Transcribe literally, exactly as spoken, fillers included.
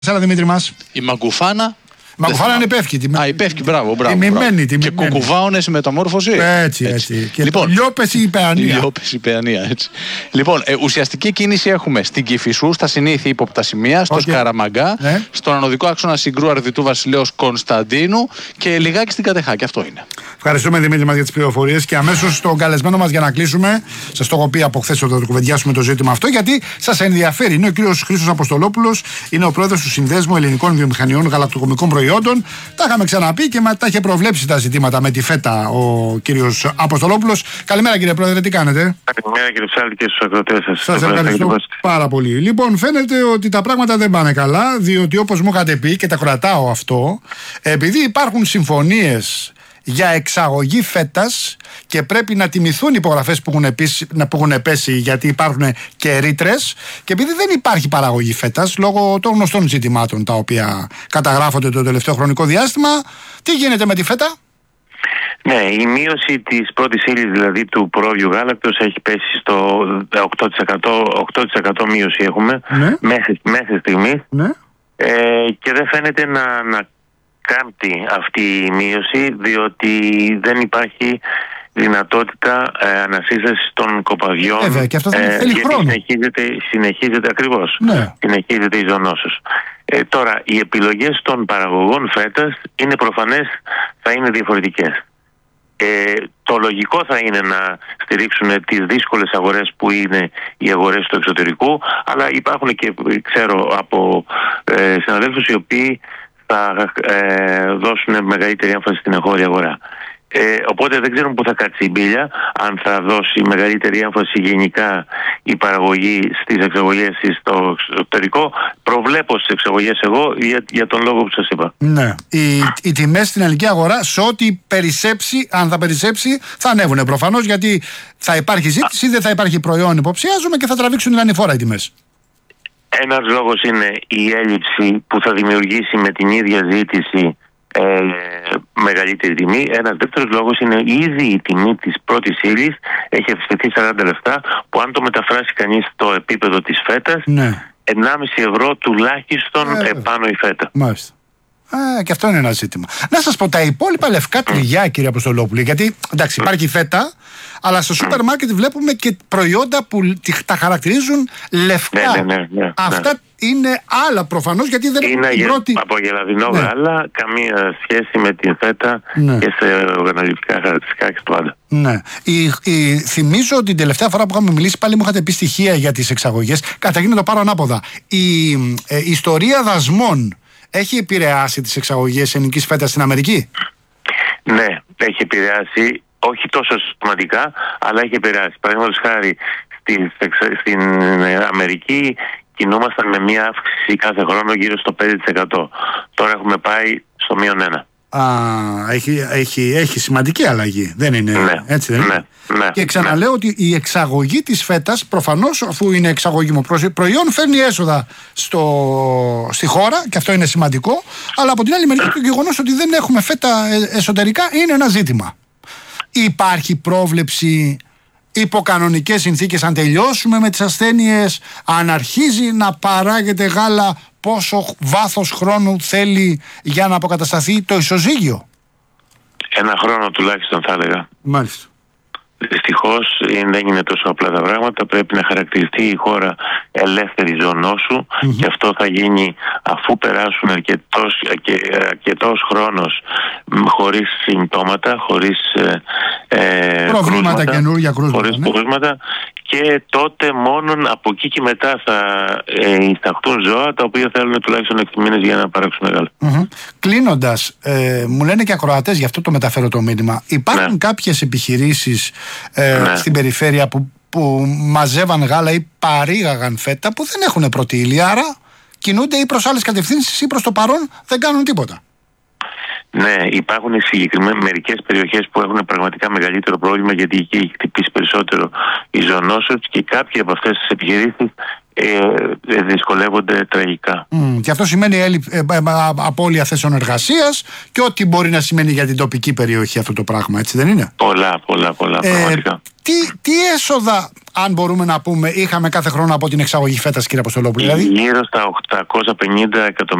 Σάλα Δημήτρη μας. Η Μαγκουφάνα. Η Μαγκουφάνα είναι υπεύκη. Α, υπεύκη, μπράβο, μπράβο. Τιμημένη, Και κουκουβάωνες η μεταμόρφωση. Έτσι, έτσι. Και λοιπόν, λιόπες η υπεανία. Λιόπες η υπεανία, έτσι. Λοιπόν, ε, ουσιαστική κίνηση έχουμε στην Κηφισού, στα συνήθεια ύποπτα σημεία, στο okay. Σκαραμαγκά, ναι. στον ανωδικό άξονα Συγκρού Αρδιτού Βασιλέως Κωνσταντίνου και λιγάκι στην Κατεχάκη. Αυτό είναι. Ευχαριστούμε Δημήτρη μας για τις πληροφορίες και αμέσως στον καλεσμένο μας για να κλείσουμε. Σας το έχω πει από χθες ότι θα το κουβεντιάσουμε το ζήτημα αυτό, γιατί σας ενδιαφέρει. Είναι ο κύριος Χρήστος Αποστολόπουλος, είναι ο πρόεδρος του Συνδέσμου Ελληνικών Βιομηχανιών Γαλακτοκομικών Προϊόντων. Τα είχαμε ξαναπεί και τα είχε προβλέψει τα ζητήματα με τη φέτα ο κύριος Αποστολόπουλος. Καλημέρα κύριε Πρόεδρε, τι κάνετε? Καλημέρα κύριε Ψάλτη και στους ακροτές σας. Σας ευχαριστώ πάρα πολύ. Λοιπόν, φαίνεται ότι τα πράγματα δεν πάνε καλά, διότι όπως μου είχατε πει και τα κρατάω αυτό, επειδή υπάρχουν συμφωνίες για εξαγωγή φέτας και πρέπει να τιμηθούν οι υπογραφές που έχουν, πέσει, που έχουν πέσει, γιατί υπάρχουν και ρήτρες, και επειδή δεν υπάρχει παραγωγή φέτας λόγω των γνωστών ζητημάτων τα οποία καταγράφονται το τελευταίο χρονικό διάστημα, τι γίνεται με τη φέτα? Ναι, η μείωση της πρώτης ύλης, δηλαδή του πρόβειου γάλακτος, έχει πέσει στο οκτώ τοις εκατό, οκτώ τοις εκατό μείωση έχουμε, ναι. μέχρι, μέχρι στιγμής, ναι. ε, και δεν φαίνεται να, να κάμπτει αυτή η μείωση, διότι δεν υπάρχει δυνατότητα ε, ανασύστασης των κοπαδιών. Βέβαια, και αυτό δεν ε, θέλει γιατί χρόνο. Συνεχίζεται, συνεχίζεται ακριβώς. Ναι. Συνεχίζεται η ζωνόσος. Ε, τώρα, οι επιλογές των παραγωγών φέτας είναι προφανές, θα είναι διαφορετικές. Ε, το λογικό θα είναι να στηρίξουν τις δύσκολες αγορές που είναι οι αγορές του εξωτερικού, αλλά υπάρχουν και, ξέρω, από ε, συναδέλφους οι οποίοι θα ε, δώσουν μεγαλύτερη έμφαση στην εγχώρια αγορά. Ε, οπότε δεν ξέρουμε πού θα κάτσει η μπίλια, αν θα δώσει μεγαλύτερη έμφαση γενικά η παραγωγή στις εξαγωγές στο εξωτερικό. Προβλέπω στις εξαγωγές εγώ για, για τον λόγο που σας είπα. Ναι. Οι, οι τιμές στην ελληνική αγορά, σε ό,τι περισσέψει, αν θα περισσέψει, θα ανέβουν προφανώς, γιατί θα υπάρχει ζήτηση, δεν θα υπάρχει προϊόν, υποψιάζουμε, και θα τραβήξουν ανηφόρα οι τιμές. Ένας λόγος είναι η έλλειψη που θα δημιουργήσει με την ίδια ζήτηση ε, μεγαλύτερη τιμή. Ένας δεύτερος λόγος είναι ήδη η τιμή της πρώτης ύλης έχει αυξηθεί σαράντα λεπτά, που αν το μεταφράσει κανείς στο επίπεδο της φέτας, ναι. ενάμιση ευρώ τουλάχιστον ε, επάνω η φέτα. Μάλιστα. Α, και αυτό είναι ένα ζήτημα. Να σας πω, τα υπόλοιπα λευκά τριγιά, κύριε Αποστολόπουλε, γιατί εντάξει, υπάρχει φέτα, αλλά στο σούπερ μάρκετ βλέπουμε και προϊόντα που τα χαρακτηρίζουν λευκά. Ναι, ναι, ναι, ναι, αυτά ναι. είναι άλλα προφανώς, γιατί δεν είναι την πρώτη... από γελαδινό ναι. γάλα, καμία σχέση με την φέτα, ναι. και σε οργανωτικά χαρακτηριστικά και πάντα. Ναι. Η, η, θυμίζω ότι την τελευταία φορά που είχαμε μιλήσει, πάλι μου είχατε πει στοιχεία για τις εξαγωγές. Καταρχήν να το πάρω ανάποδα. Η ε, ιστορία δασμών έχει επηρεάσει τις εξαγωγές ελληνικής φέτας στην Αμερική? Ναι, έχει επηρεάσει, όχι τόσο σημαντικά, αλλά έχει επηρεάσει. Παραδείγματος χάρη, στην, στην Αμερική κινούμασταν με μια αύξηση κάθε χρόνο γύρω στο πέντε τοις εκατό. Τώρα έχουμε πάει στο μείον ένα. Α, έχει, έχει, έχει σημαντική αλλαγή. Δεν είναι ναι, έτσι, δεν ναι, είναι. Ναι, και ξαναλέω ναι. ότι η εξαγωγή της φέτας, προφανώς, αφού είναι εξαγωγή προϊόν, φέρνει έσοδα στο, στη χώρα, και αυτό είναι σημαντικό. Αλλά από την άλλη μεριά, το γεγονός ότι δεν έχουμε φέτα εσωτερικά είναι ένα ζήτημα. Υπάρχει πρόβλεψη υπό κανονικές συνθήκες, αν τελειώσουμε με τις ασθένειες, αν αρχίζει να παράγεται γάλα, πόσο βάθος χρόνου θέλει για να αποκατασταθεί το ισοζύγιο? Ένα χρόνο τουλάχιστον, θα έλεγα. Μάλιστα. Δυστυχώς δεν είναι τόσο απλά τα πράγματα. Πρέπει να χαρακτηριστεί η χώρα ελεύθερη ζωνόσου, mm-hmm. και αυτό θα γίνει αφού περάσουν αρκετός, αρκετός χρόνος χωρίς συμπτώματα, χωρίς ε, προβλήματα, καινούργια κρούσματα, χωρίς ναι. κρούσματα, και τότε μόνον από εκεί και μετά θα ε, εισταχτούν ζώα τα οποία θέλουν τουλάχιστον έξι μήνες για να παράξουν γάλα. Mm-hmm. Κλείνοντας, ε, μου λένε και ακροατές, γι' αυτό το μεταφέρω το μήνυμα, υπάρχουν ναι. κάποιες επιχειρήσεις ε, ναι. στην περιφέρεια που, που μαζεύαν γάλα ή παρήγαγαν φέτα που δεν έχουν πρώτη ύλη, άρα κινούνται ή προς άλλες κατευθύνσεις ή προς το παρόν δεν κάνουν τίποτα. Ναι, υπάρχουν συγκεκριμένες μερικές περιοχές που έχουν πραγματικά μεγαλύτερο πρόβλημα, γιατί εκεί έχει χτυπήσει περισσότερο η ζωνόσος, και κάποιοι από αυτές τις επιχειρήσεις ε, ε, δυσκολεύονται τραγικά. Mm, και αυτό σημαίνει έλλει, ε, ε, ε, απώλεια θέσεων εργασίας και ό,τι μπορεί να σημαίνει για την τοπική περιοχή αυτό το πράγμα, έτσι δεν είναι? Πολλά, πολλά, πολλά, ε, πραγματικά. Τι, τι έσοδα αν μπορούμε να πούμε, είχαμε κάθε χρόνο από την εξαγωγή φέτας, κύριε Αποστολόπουλο? Δηλαδή γύρω στα οκτακόσια πενήντα εκατομμύρια